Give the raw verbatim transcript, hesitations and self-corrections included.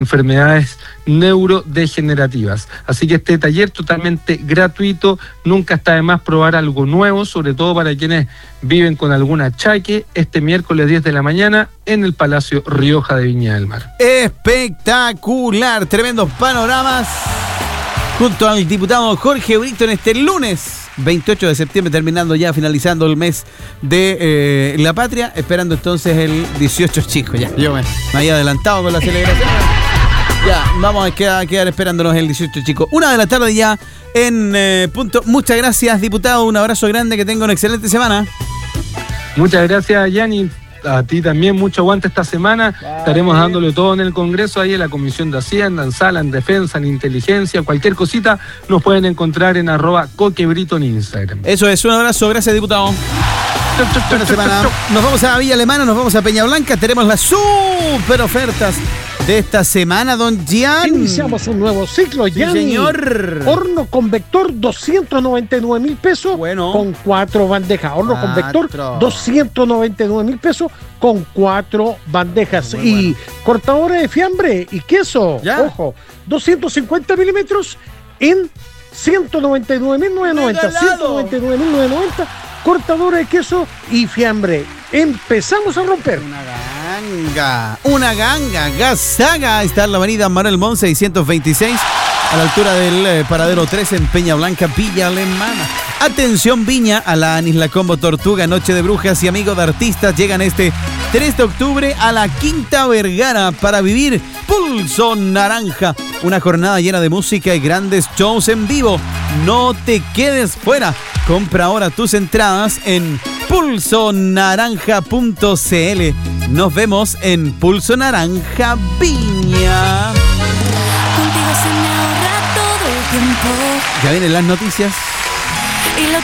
enfermedades neurodegenerativas. Así que este taller totalmente gratuito, nunca está de más probar algo nuevo, sobre todo para quienes viven con algún achaque, este miércoles diez de la mañana en el Palacio Rioja de Viña del Mar. Espectacular, tremendos panoramas, junto al diputado Jorge Brito en este lunes veintiocho de septiembre, terminando ya, finalizando el mes de eh, la patria, esperando entonces el dieciocho chico. Ya, yo me, me había adelantado con la celebración. Ya, vamos a quedar, a quedar esperándonos el dieciocho chico. Una de la tarde ya en eh, punto. Muchas gracias, diputado. Un abrazo grande, que tenga una excelente semana. Muchas gracias, Yanni. A ti también, mucho aguante esta semana. Vale. Estaremos dándole todo en el Congreso, ahí en la Comisión de Hacienda, en Sala, en Defensa, en Inteligencia, cualquier cosita nos pueden encontrar en arroba coquebrito en Instagram. Eso es, un abrazo, gracias, diputado. Buena semana. Nos vamos a Villa Alemana, nos vamos a Peña Blanca, tenemos las super ofertas de esta semana, don Gian. Iniciamos un nuevo ciclo, Gian. Sí, señor. Horno convector, doscientos noventa y nueve mil pesos, bueno, con cuatro bandejas. Horno cuatro. convector, doscientos noventa y nueve mil pesos, con cuatro bandejas. Muy y bueno. cortadores de fiambre y queso, ¿ya? Ojo, doscientos cincuenta milímetros en ciento noventa y nueve mil novecientos noventa. ciento noventa y nueve mil novecientos noventa. Cortadora de queso y fiambre. Empezamos a romper. Una ganga, una ganga, Gazaga. Está en la avenida Manuel Montt seiscientos veintiséis, a la altura del eh, paradero tres en Peña Blanca, Villa Alemana. Atención, Viña, a la Isla Combo Tortuga, Noche de Brujas y Amigos de Artistas llegan este tres de octubre a la Quinta Vergara para vivir Pulso Naranja, una jornada llena de música y grandes shows en vivo. No te quedes fuera. Compra ahora tus entradas en pulso naranja punto c l. Nos vemos en Pulso Naranja Viña. Contigo se me ahorra todo el tiempo. Ya vienen las noticias. Y lo